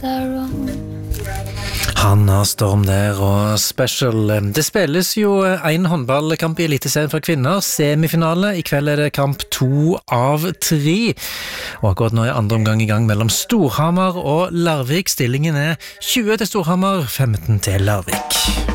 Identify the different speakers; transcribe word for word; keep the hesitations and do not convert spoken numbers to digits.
Speaker 1: Hanna Storm der og Special. Det spilles jo en håndballkamp i Eliteserien for kvinner, semifinale. I kveld er det kamp to av tre. Og akkurat nå er andre omgang i gang mellom Storhamar og Larvik. Stillingen er tjue til Storhamar, femten til Larvik.